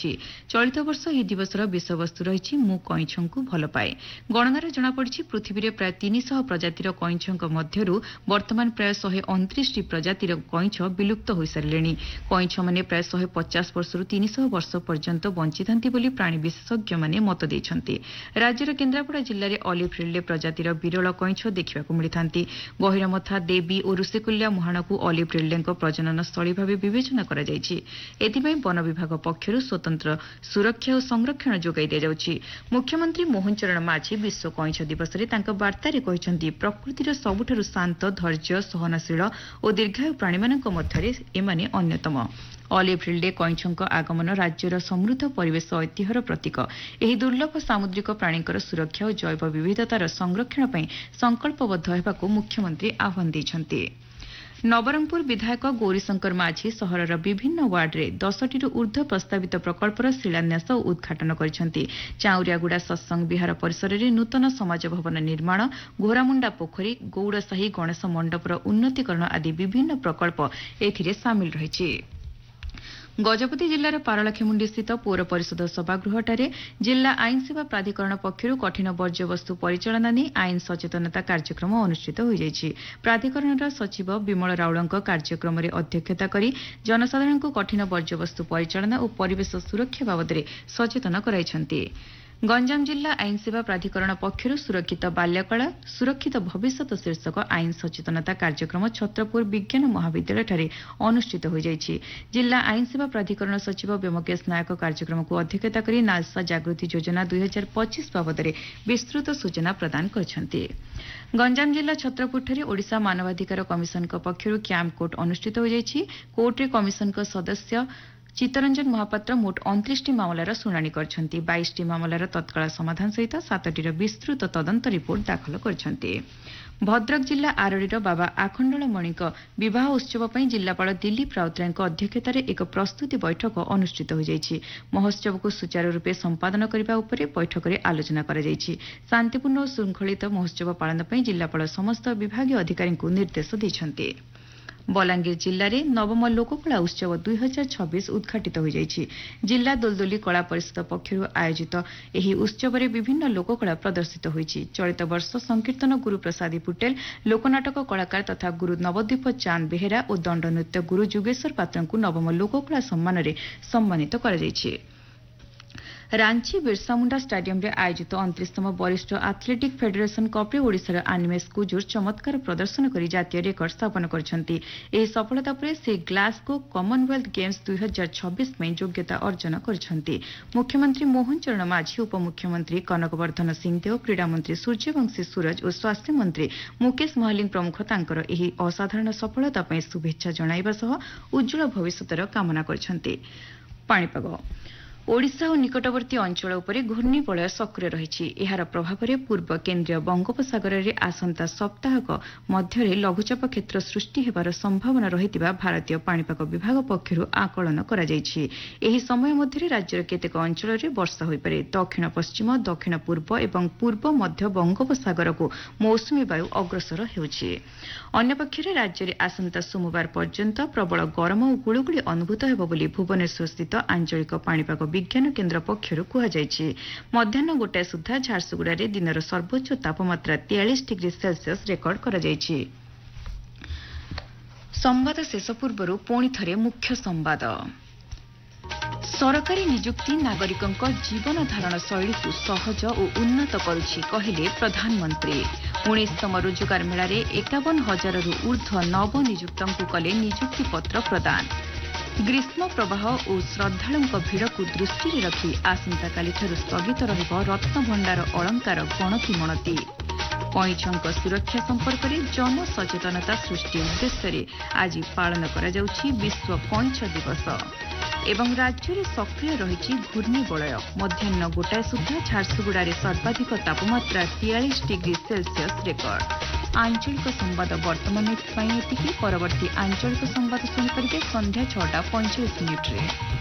କରାଯାଇଛି। ଚଳିତ ବର୍ଷ ଏହି ଦିବସର ବିଷୟବସ୍ତୁ ରହିଛି ମୁଁ କଇଁଛଙ୍କୁ ଭଲ ପାଏ। ଗଣନାରେ ଜଣାପଡ଼ିଛି ପୃଥିବୀରେ ପ୍ରାୟ 300 ପ୍ରଜାତିର କଇଁଛଙ୍କ ମଧ୍ୟରୁ ବର୍ତ୍ତମାନ ପ୍ରାୟ 129ଟି ପ୍ରଜାତିର କଇଁଛ ବିଲୁପ୍ତ ହୋଇସାରିଲେଣି। କଇଁଛମାନେ ପ୍ରାୟ 150 ବର୍ଷରୁ 300 ବର୍ଷ ପର୍ଯ୍ୟନ୍ତ ବଞ୍ଚିଥାନ୍ତି ବୋଲି ପ୍ରାଣୀ ବିଶେଷଜ୍ଞମାନେ ମତ ଦେଇଛନ୍ତି। ରାଜ୍ୟର କେନ୍ଦ୍ରାପଡ଼ା ଜିଲ୍ଲାରେ ଅଲିଭ୍ ରିଡ୍ଲେ ପ୍ରଜାତିର ବିରଳ କଇଁଛ ଦେଖିବାକୁ ମିଳିଥାନ୍ତି। ଗହିରମଥା, ଦେବୀ ଓ ଋଷିକୁଲ୍ୟା ମୁହାଣକୁ ଅଲିଭ୍ ରିଡ୍ଲେଙ୍କ ପ୍ରଜନନ ସ୍ଥଳୀ ଭାବେ ବିବେଚନା କରାଯାଇଛି। ଏଥିପାଇଁ ବନ ବିଭାଗ ପକ୍ଷରୁ ସ୍ୱତନ୍ତ୍ର ସୁରକ୍ଷା ଓ ସଂରକ୍ଷଣ ଯୋଗାଇ ଦିଆଯାଉଛି। ମୁଖ୍ୟମନ୍ତ୍ରୀ ମୋହନ ଚରଣ ମାଝୀ ବିଶ୍ୱ କଇଁଛ ଦିବସରେ ତାଙ୍କ ବାର୍ତ୍ତାରେ କହିଛନ୍ତି ପ୍ରକୃତିର ସବୁଠାରୁ ଶାନ୍ତ, ଧୈର୍ଯ୍ୟ, ସହନଶୀଳ ଓ ଦୀର୍ଘାୟୁ ପ୍ରାଣୀମାନଙ୍କ ମଧ୍ୟରେ ଏମାନେ ଅନ୍ୟତମ। ଅଲିଭ୍ ରିଡ୍ଲେ କଇଁଛଙ୍କ ଆଗମନ ରାଜ୍ୟର ସମୃଦ୍ଧ ପରିବେଶ ଐତିହ୍ୟର ପ୍ରତୀକ। ଏହି ଦୁର୍ଲଭ ସାମୁଦ୍ରିକ ପ୍ରାଣୀଙ୍କର ସୁରକ୍ଷା ଓ ଜୈବ ବିବିଧତାର ସଂରକ୍ଷଣ ପାଇଁ ସଂକଳ୍ପବଦ୍ଧ ହେବାକୁ ମୁଖ୍ୟମନ୍ତ୍ରୀ ଆହ୍ୱାନ ଦେଇଛନ୍ତି। ନବରଙ୍ଗପୁର ବିଧାୟକ ଗୌରୀଶଙ୍କର ମାଝୀ ସହରର ବିଭିନ୍ନ ୱାର୍ଡରେ 10ଟିରୁ ଊର୍ଦ୍ଧ୍ୱ ପ୍ରସ୍ତାବିତ ପ୍ରକଳ୍ପର ଶିଳାନ୍ୟାସ ଓ ଉଦ୍ଘାଟନ କରିଛନ୍ତି। ଚାଉରିଆଗୁଡ଼ା ସତ୍ସଙ୍ଗ ବିହାର ପରିସରରେ ନୂତନ ସମାଜ ଭବନ ନିର୍ମାଣ, ଘୋରାମୁଣ୍ଡା ପୋଖରୀ, ଗୌଡ଼ସାହି ଗଣେଶ ମଣ୍ଡପର ଉନ୍ନତୀକରଣ ଆଦି ବିଭିନ୍ନ ପ୍ରକଳ୍ପ ଏଥିରେ ସାମିଲ ରହିଛି। ଗଜପତି ଜିଲ୍ଲାର ପାରଳାଖେମୁଣ୍ଡିସ୍ଥିତ ପୌର ପରିଷଦ ସଭାଗୃହଠାରେ ଜିଲ୍ଲା ଆଇନ ସେବା ପ୍ରାଧିକରଣ ପକ୍ଷରୁ କଠିନ ବର୍ଜ୍ୟବସ୍ତୁ ପରିଚାଳନା ନେଇ ଆଇନ ସଚେତନତା କାର୍ଯ୍ୟକ୍ରମ ଅନୁଷ୍ଠିତ ହୋଇଯାଇଛି। ପ୍ରାଧିକରଣର ସଚିବ ବିମଳ ରାଉଳଙ୍କ କାର୍ଯ୍ୟକ୍ରମରେ ଅଧ୍ୟକ୍ଷତା କରି ଜନସାଧାରଣଙ୍କୁ କଠିନ ବର୍ଜ୍ୟବସ୍ତୁ ପରିଚାଳନା ଓ ପରିବେଶ ସୁରକ୍ଷା ବାବଦରେ ସଚେତନ କରାଇଛନ୍ତି। ଗଞ୍ଜାମ ଜିଲ୍ଲା ଆଇନ ସେବା ପ୍ରାଧିକରଣ ପକ୍ଷରୁ ସୁରକ୍ଷିତ ବାଲ୍ୟକାଳ ସୁରକ୍ଷିତ ଭବିଷ୍ୟତ ଶୀର୍ଷକ ଆଇନ ସଚେତନତା କାର୍ଯ୍ୟକ୍ରମ ଛତ୍ରପୁର ବିଜ୍ଞାନ ମହାବିଦ୍ୟାଳୟଠାରେ ଅନୁଷ୍ଠିତ ହୋଇଯାଇଛି। ଜିଲ୍ଲା ଆଇନ ସେବା ପ୍ରାଧିକରଣ ସଚିବ ବ୍ୟୋମକେଶ ନାୟକ କାର୍ଯ୍ୟକ୍ରମକୁ ଅଧ୍ୟକ୍ଷତା କରି ନାଲସା ଜାଗୃତି ଯୋଜନା 2025 ବାବଦରେ ବିସ୍ତୃତ ସୂଚନା ପ୍ରଦାନ କରିଛନ୍ତି। ଗଞ୍ଜାମ ଜିଲ୍ଲା ଛତ୍ରପୁରଠାରେ ଓଡ଼ିଶା ମାନବାଧିକାର କମିଶନଙ୍କ ପକ୍ଷରୁ କ୍ୟାମ୍ପ କୋର୍ଟ ଅନୁଷ୍ଠିତ ହୋଇଯାଇଛି। କୋର୍ଟରେ କମିଶନଙ୍କ ସଦସ୍ୟ ଚିତ୍ତରଞ୍ଜନ ମହାପାତ୍ର ମୋଟ 29ଟି ମାମଲାର ଶୁଣାଣି କରିଛନ୍ତି। 22ଟି ମାମଲାର ତତ୍କାଳ ସମାଧାନ ସହିତ 7ଟିର ବିସ୍ତୃତ ତଦନ୍ତ ରିପୋର୍ଟ ଦାଖଲ କରିଛନ୍ତି। ଭଦ୍ରକ ଜିଲ୍ଲା ଆରଡ଼ିର ବାବା ଆଖଣ୍ଡଳମଣିଙ୍କ ବିବାହ ଉତ୍ସବ ପାଇଁ ଜିଲ୍ଲାପାଳ ଦିଲ୍ଲୀପ ରାଉତରାୟଙ୍କ ଅଧ୍ୟକ୍ଷତାରେ ଏକ ପ୍ରସ୍ତୁତି ବୈଠକ ଅନୁଷ୍ଠିତ ହୋଇଯାଇଛି। ମହୋତ୍ସବକୁ ସୁଚାରୁ ରୂପେ ସମ୍ପାଦନ କରିବା ଉପରେ ବୈଠକରେ ଆଲୋଚନା କରାଯାଇଛି। ଶାନ୍ତିପୂର୍ଣ୍ଣ ଓ ଶୃଙ୍ଖଳିତ ମହୋତ୍ସବ ପାଳନ ପାଇଁ ଜିଲ୍ଲାପାଳ ସମସ୍ତ ବିଭାଗୀୟ ଅଧିକାରୀଙ୍କୁ ନିର୍ଦ୍ଦେଶ ଦେଇଛନ୍ତି। ବଲାଙ୍ଗୀର ଜିଲ୍ଲାରେ ନବମ ଲୋକକଳା ଉତ୍ସବ 2026 ଉଦ୍ଘାଟିତ ହୋଇଯାଇଛି। ଜିଲ୍ଲା ଦୋଲଦୋଲି କଳା ପରିଷଦ ପକ୍ଷରୁ ଆୟୋଜିତ ଏହି ଉତ୍ସବରେ ବିଭିନ୍ନ ଲୋକକଳା ପ୍ରଦର୍ଶିତ ହୋଇଛି। ଚଳିତ ବର୍ଷ ସଂକୀର୍ତ୍ତନ ଗୁରୁ ପ୍ରସାଦୀ ପୁଟେଲ, ଲୋକନାଟକ କଳାକାର ତଥା ଗୁରୁ ନବଦ୍ୱୀପ ଚାନ୍ଦ ବେହେରା ଓ ଦଣ୍ଡନୃତ୍ୟ ଗୁରୁ ଯୁଗେଶ୍ୱର ପାତ୍ରଙ୍କୁ ନବମ ଲୋକକଳା ସମ୍ମାନରେ ସମ୍ମାନିତ କରାଯାଇଛି। ରାଞ୍ଚି ବିର୍ସାମୁଣ୍ଡା ଷ୍ଟାଡିୟମରେ ଆୟୋଜିତ 29ତମ ବରିଷ୍ଠ ଆଥ୍ଲେଟିକ୍ ଫେଡେରେସନ୍ କପ୍ରେ ଓଡ଼ିଶାର ଆନିମେସ୍ କୁଜୁର ଚମତ୍କାର ପ୍ରଦର୍ଶନ କରି ଜାତୀୟ ରେକର୍ଡ ସ୍ଥାପନ କରିଛନ୍ତି। ଏହି ସଫଳତା ପରେ ସେ ଗ୍ଲାସଗୋ କମନୱେଲ୍ଥ ଗେମ୍ସ 2026 ପାଇଁ ଯୋଗ୍ୟତା ଅର୍ଜନ କରିଛନ୍ତି। ମୁଖ୍ୟମନ୍ତ୍ରୀ ମୋହନ ଚରଣ ମାଝୀ, ଉପମୁଖ୍ୟମନ୍ତ୍ରୀ କନକବର୍ଦ୍ଧନ ସିଂଦେଓ, କ୍ରୀଡ଼ାମନ୍ତ୍ରୀ ସୂର୍ଯ୍ୟବଂଶୀ ସୁରଜ ଓ ସ୍ୱାସ୍ଥ୍ୟମନ୍ତ୍ରୀ ମୁକେଶ ମହାଲିକ ପ୍ରମୁଖ ତାଙ୍କର ଏହି ଅସାଧାରଣ ସଫଳତା ପାଇଁ ଶୁଭେଚ୍ଛା ଜଣାଇବା ସହ ଉଜ୍ଜଳ ଭବିଷ୍ୟତର କାମନା କରିଛନ୍ତି। ପାଣିପାଗ ଓଡ଼ିଶା ଓ ନିକଟବର୍ତ୍ତୀ ଅଞ୍ଚଳ ଉପରେ ଘୂର୍ଣ୍ଣିବଳୟ ସକ୍ରିୟ ରହିଛି। ଏହାର ପ୍ରଭାବରେ ପୂର୍ବ କେନ୍ଦ୍ରୀୟ ବଙ୍ଗୋପସାଗରରେ ଆସନ୍ତା ସପ୍ତାହକ ମଧ୍ୟରେ ଲଘୁଚାପ କ୍ଷେତ୍ର ସୃଷ୍ଟି ହେବାର ସମ୍ଭାବନା ରହିଥିବା ଭାରତୀୟ ପାଣିପାଗ ବିଭାଗ ପକ୍ଷରୁ ଆକଳନ କରାଯାଇଛି। ଏହି ସମୟ ମଧ୍ୟରେ ରାଜ୍ୟର କେତେକ ଅଞ୍ଚଳରେ ବର୍ଷା ହୋଇପାରେ। ଦକ୍ଷିଣ ପଶ୍ଚିମ, ଦକ୍ଷିଣ ପୂର୍ବ ଏବଂ ପୂର୍ବ ମଧ୍ୟ ବଙ୍ଗୋପସାଗରକୁ ମୌସୁମୀ ବାୟୁ ଅଗ୍ରସର ହେଉଛି। ଅନ୍ୟପକ୍ଷରେ ରାଜ୍ୟରେ ଆସନ୍ତା ସୋମବାର ପର୍ଯ୍ୟନ୍ତ ପ୍ରବଳ ଗରମ ଓ ଗୁଳୁଗୁଳି ଅନୁଭୂତ ହେବ ବୋଲି ଭୁବନେଶ୍ୱରସ୍ଥିତ ଆଞ୍ଚଳିକ ପାଣିପାଗ ବିଜ୍ଞାନ କେନ୍ଦ୍ର ପକ୍ଷରୁ କୁହାଯାଇଛି। ମଧ୍ୟାହ୍ନ 1ଟା ସୁଦ୍ଧା ଝାରସୁଗୁଡ଼ାରେ ଦିନର ସର୍ବୋଚ୍ଚ ତାପମାତ୍ରା 43 ଡିଗ୍ରୀ ସେଲ୍ସିୟସ୍ ରେକର୍ଡ କରାଯାଇଛି। ସମ୍ବାଦ ଶେଷ ପୂର୍ବରୁ ପୁଣି ଥରେ ମୁଖ୍ୟ ସମ୍ବାଦ। ସରକାରୀ ନିଯୁକ୍ତି ନାଗରିକଙ୍କ ଜୀବନ ଧାରଣ ଶୈଳୀକୁ ସହଜ ଓ ଉନ୍ନତ କରୁଛି କହିଲେ ପ୍ରଧାନମନ୍ତ୍ରୀ। 19ତମ ରୋଜଗାର ମେଳାରେ 51,000ରୁ ଊର୍ଦ୍ଧ୍ୱ ନବନିଯୁକ୍ତଙ୍କୁ କଲେ ନିଯୁକ୍ତିପତ୍ର ପ୍ରଦାନ। ଗ୍ରୀଷ୍ମ ପ୍ରବାହ ଓ ଶ୍ରଦ୍ଧାଳୁଙ୍କ ଭିଡ଼କୁ ଦୃଷ୍ଟିରେ ରଖି ଆସନ୍ତାକାଲିଠାରୁ ସ୍ଥଗିତ ରହିବ ରତ୍ନଭଣ୍ଡାର ଅଳଙ୍କାର ଗଣତି ମଣତି। କଇଁଛଙ୍କ ସୁରକ୍ଷା ସମ୍ପର୍କରେ ଜନସଚେତନତା ସୃଷ୍ଟି ଉଦ୍ଦେଶ୍ୟରେ ଆଜି ପାଳନ କରାଯାଉଛି ବିଶ୍ୱ କଇଁଛ ଦିବସ। ଏବଂ ରାଜ୍ୟରେ ସକ୍ରିୟ ରହିଛି ଘୂର୍ଣ୍ଣିବଳୟ। ମଧ୍ୟାହ୍ନ 1ଟା ସୁଦ୍ଧା ଝାରସୁଗୁଡ଼ାରେ ସର୍ବାଧିକ ତାପମାତ୍ରା 43 ଡିଗ୍ରୀ ସେଲ୍ସିୟସ୍ ରେକର୍ଡ। ଆଞ୍ଚଳିକ ସମ୍ବାଦ ବର୍ତ୍ତମାନ ପାଇଁ ଏତିକି। ପରବର୍ତ୍ତୀ ଆଞ୍ଚଳିକ ସମ୍ବାଦ ଶୁଣିପାରିବେ ସନ୍ଧ୍ୟା 6ଟା 45 ମିନିଟ୍ରେ।